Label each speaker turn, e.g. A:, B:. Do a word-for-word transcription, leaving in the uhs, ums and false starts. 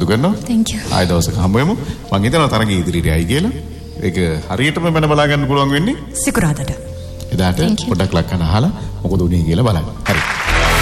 A: කරනවා.
B: Thank you.
A: ආයෙ දවසක හම්බ වෙමු. මං හිතනවා තරඟ ඉදිරියට ආයි කියලා. ඒක හරියටම මම බලා ගන්න පුළුවන් වෙන්නේ
B: සිකුරාදට.
A: එදාට පොඩ්ඩක් ලක්කන අහලා මොකද උනේ කියලා බලන්න. හරි.